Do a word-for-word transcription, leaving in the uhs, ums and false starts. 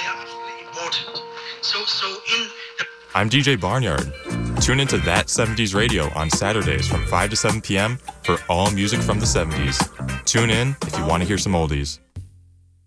absolutely important. So, so in the I'm D J Barnyard. Tune into That seventies Radio on Saturdays from five to seven p.m. for all music from the seventies. Tune in if you want to hear some oldies.